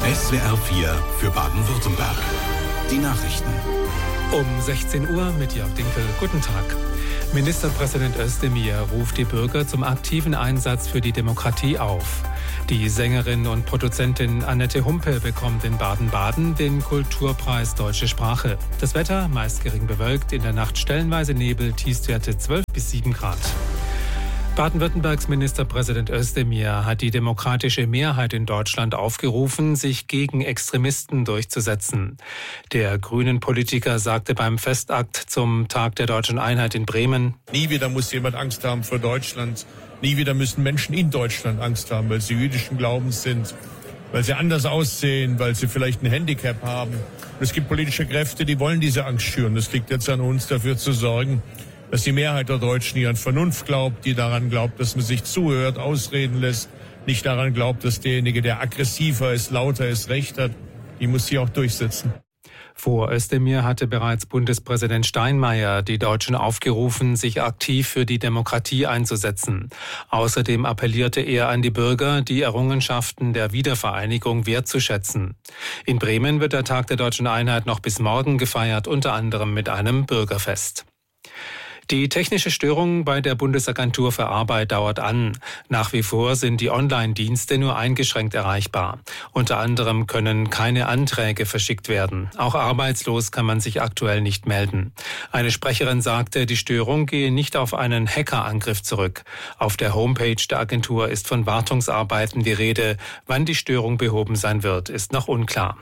SWR 4 für Baden-Württemberg. Die Nachrichten. Um 16 Uhr mit Jörg Dinkel. Guten Tag. Ministerpräsident Özdemir ruft die Bürger zum aktiven Einsatz für die Demokratie auf. Die Sängerin und Produzentin Annette Humpe bekommt in Baden-Baden den Kulturpreis Deutsche Sprache. Das Wetter meist gering bewölkt, in der Nacht stellenweise Nebel, Tiefstwerte 12 bis 7 Grad. Baden-Württembergs Ministerpräsident Özdemir hat die demokratische Mehrheit in Deutschland aufgerufen, sich gegen Extremisten durchzusetzen. Der Grünen-Politiker sagte beim Festakt zum Tag der Deutschen Einheit in Bremen: Nie wieder muss jemand Angst haben vor Deutschland. Nie wieder müssen Menschen in Deutschland Angst haben, weil sie jüdischen Glaubens sind, weil sie anders aussehen, weil sie vielleicht ein Handicap haben. Und es gibt politische Kräfte, die wollen diese Angst schüren. Es liegt jetzt an uns, dafür zu sorgen, dass die Mehrheit der Deutschen hier an Vernunft glaubt, die daran glaubt, dass man sich zuhört, ausreden lässt, nicht daran glaubt, dass derjenige, der aggressiver ist, lauter ist, Recht hat, die muss sich auch durchsetzen. Vor Özdemir hatte bereits Bundespräsident Steinmeier die Deutschen aufgerufen, sich aktiv für die Demokratie einzusetzen. Außerdem appellierte er an die Bürger, die Errungenschaften der Wiedervereinigung wertzuschätzen. In Bremen wird der Tag der Deutschen Einheit noch bis morgen gefeiert, unter anderem mit einem Bürgerfest. Die technische Störung bei der Bundesagentur für Arbeit dauert an. Nach wie vor sind die Online-Dienste nur eingeschränkt erreichbar. Unter anderem können keine Anträge verschickt werden. Auch arbeitslos kann man sich aktuell nicht melden. Eine Sprecherin sagte, die Störung gehe nicht auf einen Hackerangriff zurück. Auf der Homepage der Agentur ist von Wartungsarbeiten die Rede. Wann die Störung behoben sein wird, ist noch unklar.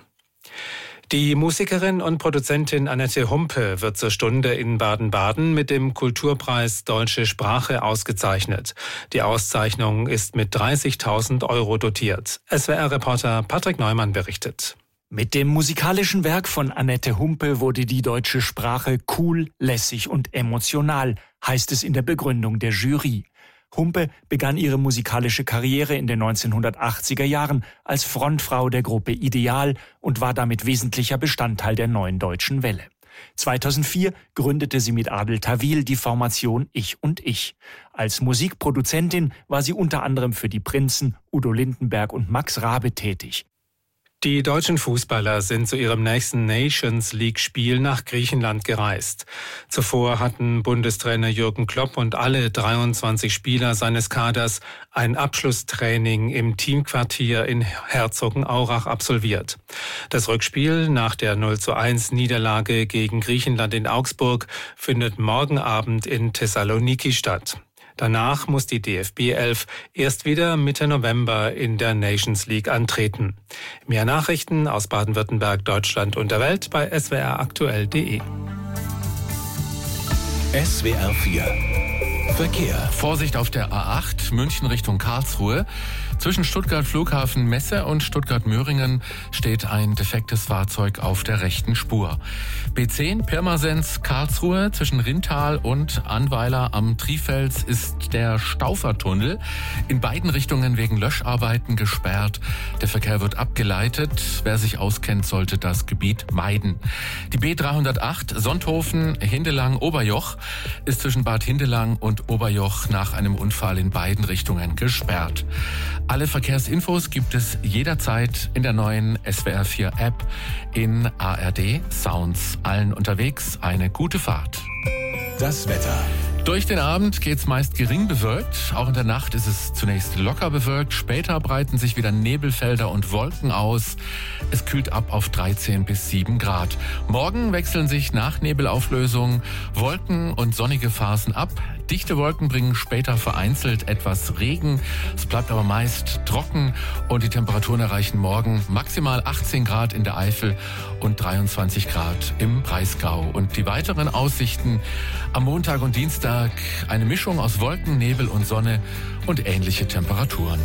Die Musikerin und Produzentin Annette Humpe wird zur Stunde in Baden-Baden mit dem Kulturpreis Deutsche Sprache ausgezeichnet. Die Auszeichnung ist mit 30.000 € dotiert. SWR-Reporter Patrick Neumann berichtet. Mit dem musikalischen Werk von Annette Humpe wurde die deutsche Sprache cool, lässig und emotional, heißt es in der Begründung der Jury. Humpe begann ihre musikalische Karriere in den 1980er Jahren als Frontfrau der Gruppe Ideal und war damit wesentlicher Bestandteil der Neuen Deutschen Welle. 2004 gründete sie mit Adel Tawil die Formation Ich und Ich. Als Musikproduzentin war sie unter anderem für die Prinzen, Udo Lindenberg und Max Rabe tätig. Die deutschen Fußballer sind zu ihrem nächsten Nations League-Spiel nach Griechenland gereist. Zuvor hatten Bundestrainer Jürgen Klopp und alle 23 Spieler seines Kaders ein Abschlusstraining im Teamquartier in Herzogenaurach absolviert. Das Rückspiel nach der 0:1 Niederlage gegen Griechenland in Augsburg findet morgen Abend in Thessaloniki statt. Danach muss die DFB 11 erst wieder Mitte November in der Nations League antreten. Mehr Nachrichten aus Baden-Württemberg, Deutschland und der Welt bei swraktuell.de. SWR 4 Verkehr. Vorsicht auf der A8 München Richtung Karlsruhe. Zwischen Stuttgart Flughafen Messe und Stuttgart-Möhringen steht ein defektes Fahrzeug auf der rechten Spur. B10 Pirmasens Karlsruhe zwischen Rintal und Annweiler am Trifels ist der Staufertunnel in beiden Richtungen wegen Löscharbeiten gesperrt. Der Verkehr wird abgeleitet. Wer sich auskennt, sollte das Gebiet meiden. Die B308 Sonthofen-Hindelang-Oberjoch ist zwischen Bad Hindelang und Oberjoch nach einem Unfall in beiden Richtungen gesperrt. Alle Verkehrsinfos gibt es jederzeit in der neuen SWR 4 App in ARD Sounds. Allen unterwegs eine gute Fahrt. Das Wetter. Durch den Abend geht's meist gering bewölkt. Auch in der Nacht ist es zunächst locker bewölkt. Später breiten sich wieder Nebelfelder und Wolken aus. Es kühlt ab auf 13 bis 7 Grad. Morgen wechseln sich nach Nebelauflösung Wolken und sonnige Phasen ab. Dichte Wolken bringen später vereinzelt etwas Regen. Es bleibt aber meist trocken und die Temperaturen erreichen morgen maximal 18 Grad in der Eifel und 23 Grad im Breisgau. Und die weiteren Aussichten am Montag und Dienstag eine Mischung aus Wolken, Nebel und Sonne und ähnliche Temperaturen.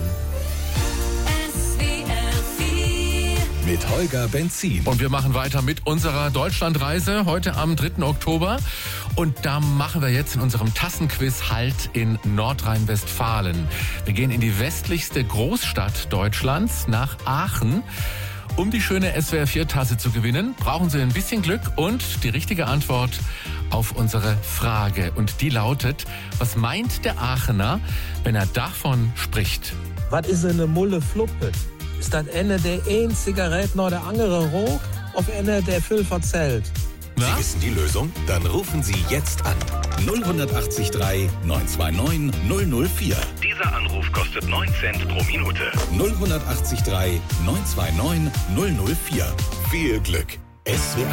Mit Holger Benzin. Und wir machen weiter mit unserer Deutschlandreise heute am 3. Oktober. Und da machen wir jetzt in unserem Tassenquiz Halt in Nordrhein-Westfalen. Wir gehen in die westlichste Großstadt Deutschlands, nach Aachen. Um die schöne SWR4-Tasse zu gewinnen, brauchen Sie ein bisschen Glück und die richtige Antwort auf unsere Frage. Und die lautet, was meint der Aachener, wenn er davon spricht? Was ist eine Mulle Fluppe? statt Ende der ein Zigaretten oder andere Rauch auf Ende der Füll verzählt. Sie wissen die Lösung? Dann rufen Sie jetzt an. 0183 929 004. Dieser Anruf kostet 9 Cent pro Minute. 0183 929 004. Viel Glück. SWR